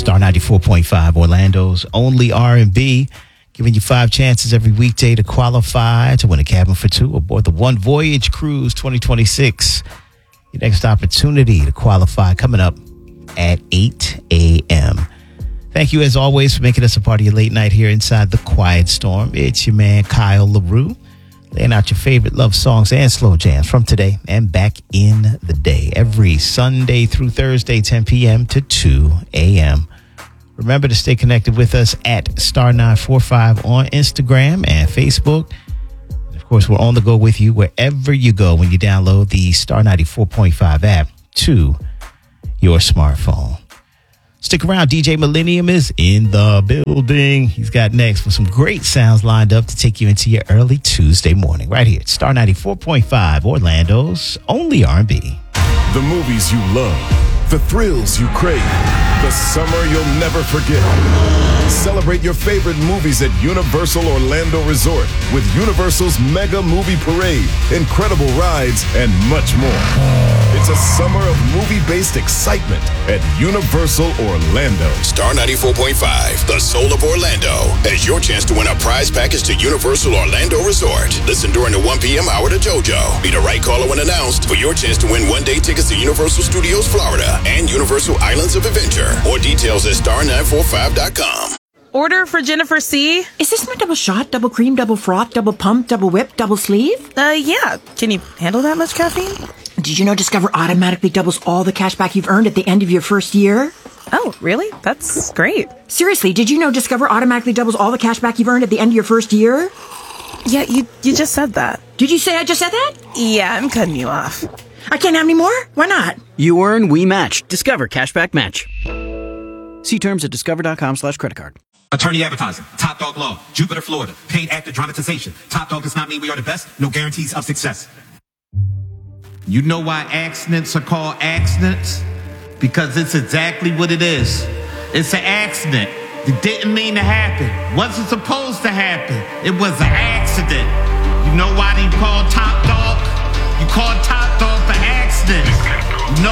Star 94.5, Orlando's only R&B, giving you 5 chances every weekday to qualify to win a cabin for 2 aboard the One Voyage Cruise 2026. Your next opportunity to qualify coming up at 8 a.m. Thank you, as always, for making us a part of your late night here inside the Quiet Storm. It's your man, Kyle LaRue, laying out your favorite love songs and slow jams from today and back in the day. Every Sunday through Thursday, 10 p.m. to 2 a.m. Remember to stay connected with us at Star945 on Instagram and Facebook. And of course, we're on the go with you wherever you go when you download the Star 94.5 app to your smartphone. Stick around. DJ Millennium is in the building. He's got next with some great sounds lined up to take you into your early Tuesday morning right here at Star 94.5, Orlando's only R&B. The movies you love, the thrills you crave, the summer you'll never forget. Celebrate your favorite movies at Universal Orlando Resort with Universal's Mega Movie Parade, incredible rides, and much more. It's a summer of movie-based excitement at Universal Orlando. Star 94.5, the soul of Orlando, has your chance to win a prize package to Universal Orlando Resort. Listen during the 1 p.m. hour to JoJo. Be the right caller when announced for your chance to win one-day tickets to Universal Studios Florida and Universal Islands of Adventure. More details at star945.com. Order for Jennifer C. Is this my double shot, double cream, double froth, double pump, double whip, double sleeve? Yeah. Can you handle that much caffeine? Did you know Discover automatically doubles all the cash back you've earned at the end of your first year? Oh, really? That's great. Seriously, did you know Discover automatically doubles all the cash back you've earned at the end of your first year? Yeah, you just said that. Did you say I just said that? Yeah, I'm cutting you off. I can't have any more? Why not? You earn, we match. Discover Cashback Match. See terms at discover.com/creditcard. Attorney advertising, Top Dog Law, Jupiter, Florida, paid actor dramatization. Top Dog does not mean we are the best, no guarantees of success. You know why accidents are called accidents? Because it's exactly what it is. It's an accident. It didn't mean to happen. Wasn't supposed to happen. It was an accident. You know why they call Top Dog? You call Top Dog for accidents. You know